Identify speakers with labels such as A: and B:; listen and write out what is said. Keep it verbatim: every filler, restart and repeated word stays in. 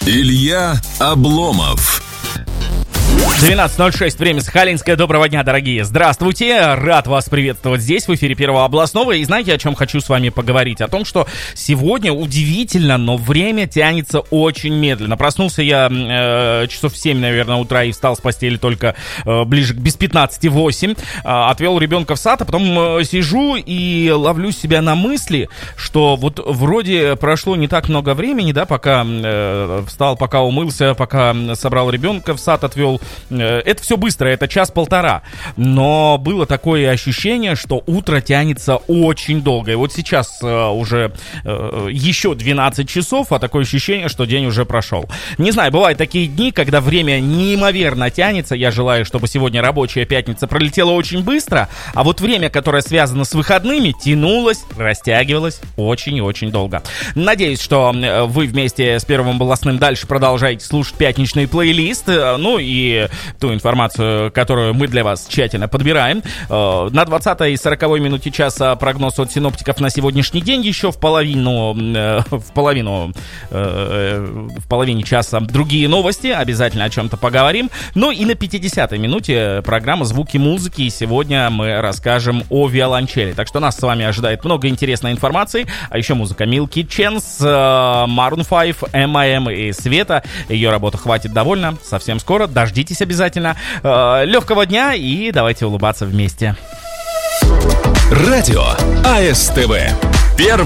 A: Илья Обломов.
B: двенадцать ноль шесть, время Сахалинское. Доброго дня, дорогие. Здравствуйте. Рад вас приветствовать здесь, в эфире Первого областного. И знаете, о чем хочу с вами поговорить? О том, что сегодня удивительно, но время тянется очень медленно. Проснулся я э, часов в семь, наверное, утра и встал с постели только э, ближе к без пятнадцати восемь. Э, отвел ребенка в сад, а потом э, сижу и ловлю себя на мысли, что вот вроде прошло не так много времени, да, пока э, встал, пока умылся, пока собрал ребенка в сад, отвел. Это все быстро, это час-полтора. Но было такое ощущение, что утро тянется очень долго. И вот сейчас э, уже э, еще двенадцать часов, а такое ощущение, что день уже прошел. Не знаю, бывают такие дни, когда время неимоверно тянется. Я желаю, чтобы сегодня рабочая пятница пролетела очень быстро. А вот время, которое связано с выходными, тянулось, растягивалось очень и очень долго. Надеюсь, что вы вместе с Первым областным дальше продолжаете слушать пятничный плейлист. Ну и ту информацию, которую мы для вас тщательно подбираем. На двадцатой и сороковой минуте часа прогноз от синоптиков на сегодняшний день. Еще в половину, в половину, в половине часа другие новости. Обязательно о чем-то поговорим. Ну и на пятидесятой минуте программа «Звуки музыки». И сегодня мы расскажем о виолончели. Так что нас с вами ожидает много интересной информации. А еще музыка Milky Chance, Maroon пять, эм ай эм и Света. Ее работа хватит довольно. Совсем скоро. Дождитесь обязательно. Э, легкого дня и давайте улыбаться вместе.
A: Радио АСТВ. Первый